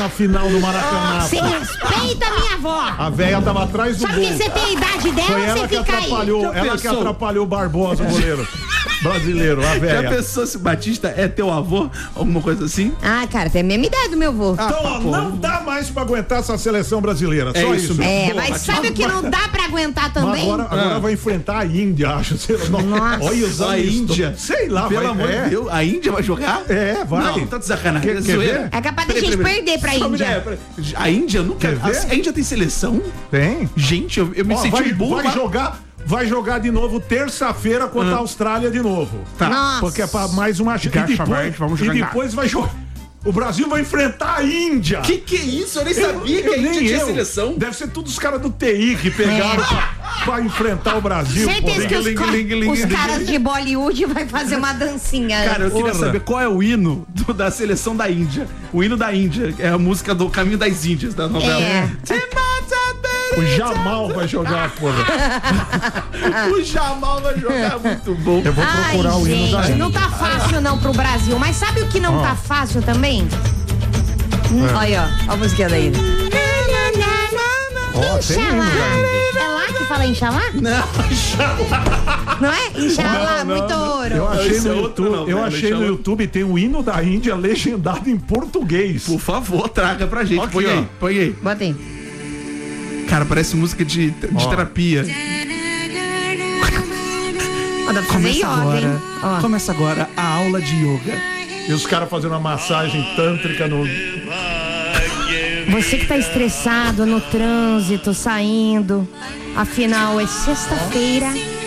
na final do Maracanã. Você respeita a minha avó. A véia tava atrás do Só gol. porque você tem a idade dela, Foi ela você que fica atrapalhou, aí. ela que atrapalhou o Barbosa, o goleiro brasileiro, a véia. Já pensou se Batista é teu avô? Alguma coisa assim? Ah, cara, tem a mesma idade do meu avô. Então, ó, não dá mais pra aguentar essa seleção brasileira. Só isso. Mas sabe o que não dá pra aguentar também? Agora vai enfrentar a Índia, acho. Nossa. Olha usando a Índia. Sei lá, pelo amor de Deus, a Índia vai jogar? É, vai. Não, tá de sacanagem. Quer ver? É capaz da gente perder pra Índia. A Índia nunca. A Índia tem seleção? Tem. Gente, eu me senti burro. Vai jogar de novo terça-feira contra a Austrália de novo. Tá. Nossa. Porque é pra mais uma chance. E depois vai jogar. O Brasil vai enfrentar a Índia. Que é isso? Eu nem sabia que a Índia tinha seleção. Deve ser todos os caras do TI que pegaram pra enfrentar o Brasil. Certeza que os caras de Bollywood vai fazer uma dancinha. Cara, eu queria saber qual é o hino da seleção da Índia. O hino da Índia é a música do Caminho das Índias, da novela. O Jamal vai jogar, porra. O Jamal vai jogar muito bom. Eu vou procurar o hino da Índia. Não tá fácil não pro Brasil, mas sabe o que não tá fácil também? Olha, ó, a música da Índia. Inxalá. É lá que fala Inxalá? Não, Inxalá. Não é? Inxalá, muito ouro. Eu achei no YouTube, tem o hino da Índia legendado em português. Por favor, traga pra gente. Põe aí. Bota aí. Cara, parece música de terapia. Começa agora a aula de yoga. E os caras fazendo uma massagem tântrica no... Você que tá estressado no trânsito, saindo. Afinal, é sexta-feira.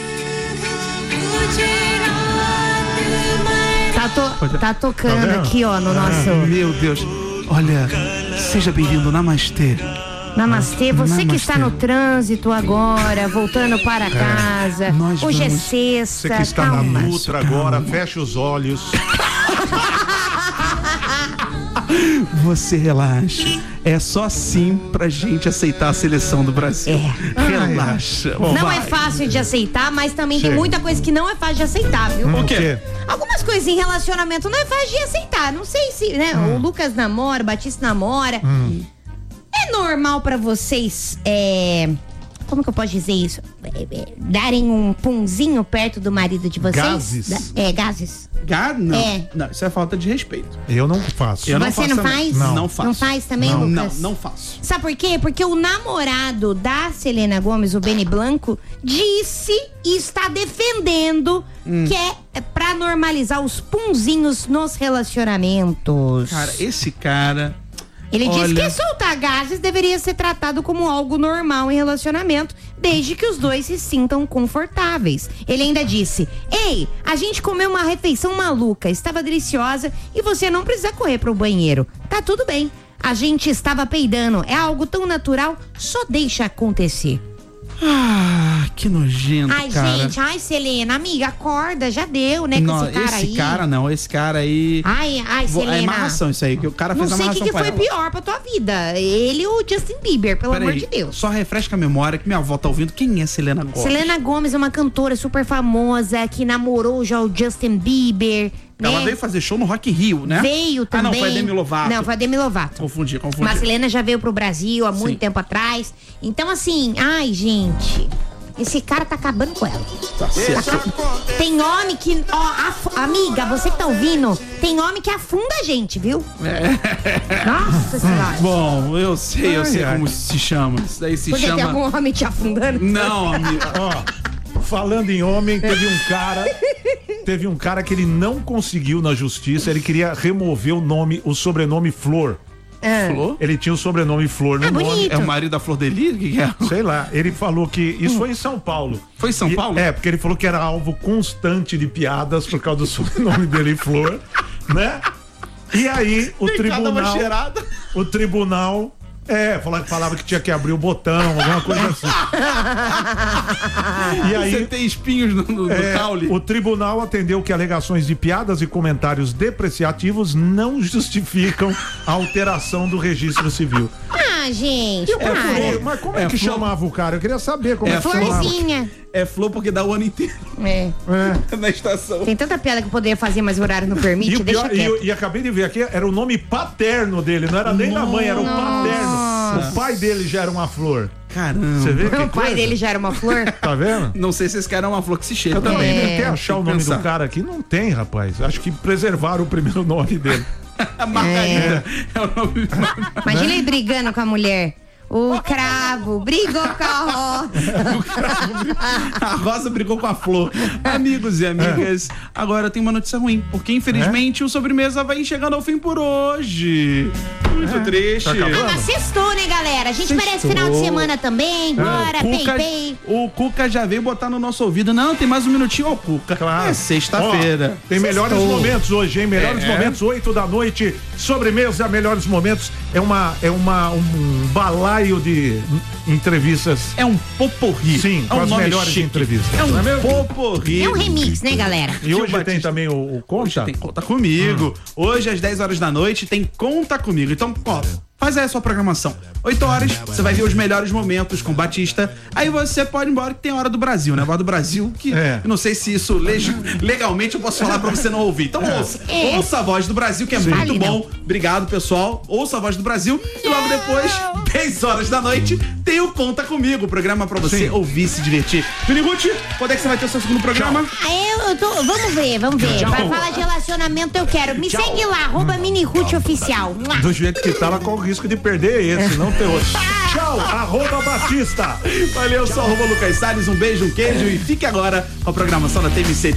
Tá tocando aqui, ó, no nosso... Meu Deus. Olha, seja bem-vindo, Namastê. Namastê, você que está no trânsito agora, voltando para casa. Hoje é sexta. Você que está na Nutra agora, fecha os olhos. Você relaxa. É só assim pra gente aceitar a seleção do Brasil. Relaxa. Não é fácil de aceitar, mas também tem muita coisa que não é fácil de aceitar, viu? O quê? Algumas coisas em relacionamento não é fácil de aceitar. Não sei se, né? O Lucas namora, o Batista namora. É normal pra vocês, como que eu posso dizer isso? Darem um punzinho perto do marido de vocês? Gases? Gases. Não. Não, isso é falta de respeito. Eu não faço. Você não faz? Não faço. Não faz também, Lucas? Não faço. Sabe por quê? Porque o namorado da Selena Gomez, o Benny Blanco, disse e está defendendo que é pra normalizar os punzinhos nos relacionamentos. Cara, esse cara... Ele disse que soltar gases deveria ser tratado como algo normal em relacionamento, desde que os dois se sintam confortáveis. Ele ainda disse: ei, a gente comeu uma refeição maluca, estava deliciosa e você não precisa correr pro banheiro. Tá tudo bem. A gente estava peidando, é algo tão natural, só deixa acontecer. Que nojento, cara. Gente, Selena, amiga, acorda, já deu, né, com esse cara aí. Selena. É amarração isso aí, que o cara fez amarração. Não sei o que foi pior pra tua vida, ele ou o Justin Bieber, pelo amor de Deus. Só refresca a memória que minha avó tá ouvindo. Quem é Selena Gomez? Selena Gomez é uma cantora super famosa que namorou já o Justin Bieber. Ela veio fazer show no Rock in Rio, né? Veio também. Não, foi a Demi Lovato. Não, foi a Demi Lovato. Confundi. Mas a Selena já veio pro Brasil há muito tempo atrás. Então, assim, gente, esse cara tá acabando com ela. Tá certo. Tem homem que, amiga, você que tá ouvindo, tem homem que afunda a gente, viu? Nossa senhora. Bom, eu sei como se chama. Isso daí se Porque chama... tem algum homem te afundando? Não, amiga. Falando em homem, teve um cara que ele não conseguiu na justiça, ele queria remover o sobrenome Flor. Flor? Ele tinha o sobrenome Flor no nome. Bonito. É o marido da Flor Delis? O que é? Sei lá, ele falou que isso foi em São Paulo. Foi em São Paulo? Porque ele falou que era alvo constante de piadas por causa do sobrenome dele, Flor, né? E aí o tribunal falava que tinha que abrir o botão, alguma coisa assim. E aí, você tem espinhos no caule? O tribunal atendeu que alegações de piadas e comentários depreciativos não justificam a alteração do registro civil. gente. Mas como é que flor. chamava o cara? Eu queria saber como é que chamava. Florzinha. É flor porque dá o ano inteiro na estação. Tem tanta piada que eu poderia fazer, mas o horário não permite, E, o deixa pior, quieto. e acabei de ver aqui, era o nome paterno dele, não era nem da mãe, era o paterno. O pai dele já era uma flor. Caramba. Você vê que O pai coisa? dele já era uma flor? Tá vendo? Não sei se esse cara é uma flor que se cheira Eu também tentei É, achar o tem que nome pensar. do cara aqui, não tem, rapaz. Acho que preservaram o primeiro nome dele. A Margarida é o nome. Imagina ele brigando com a mulher. O cravo brigou com a rosa. A Rosa brigou com a flor. Amigos e amigas, agora tem uma notícia ruim, porque infelizmente o Sobremesa vai chegando ao fim por hoje. Muito triste. Tá acabando? Mas sextou, né, galera? A gente merece final de semana também. Bora, pei. O Cuca já veio botar no nosso ouvido. Não, tem mais um minutinho, ô Cuca. Claro. É sexta-feira. Ó, tem melhores momentos hoje, hein? Melhores momentos, 8 da noite. Sobremesa, melhores momentos. É um balaio de entrevistas. É um poporri. Sim, é com um as nome melhores chique. entrevistas. É um Não é mesmo? poporri. É um remix, né, galera? E hoje Batista. tem também o Conta? Tem Conta Comigo. Hoje, às 10 horas da noite, tem Conta Comigo. Então, ó, faz aí a sua programação. 8 horas, você vai ver os melhores momentos com o Batista. Aí você pode ir embora, que tem a Hora do Brasil, né? A Hora do Brasil, que eu não sei se isso legalmente eu posso falar pra você não ouvir. Então ouça a Voz do Brasil, que é muito Fale, bom. Obrigado, pessoal. Ouça a Voz do Brasil. E logo depois, 10 horas da noite, tem o Conta Comigo, o programa pra você ouvir e se divertir. Miniguti, quando é que você vai ter o seu segundo programa? Vamos ver. Pra falar de relacionamento, eu quero. Me segue lá, @minirute_oficial. Do jeito que tá, ela corre o risco de perder esse, não ter outro. Tchau, @Batista. Valeu, sou @Lucas Salles. Um beijo, um queijo e fique agora com a programação da TMC.